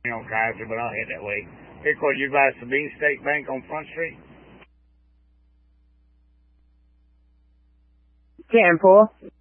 on Kaiser, but I'll head that way. Here, Court, you guys, Sabine State Bank on Front Street? 10-4.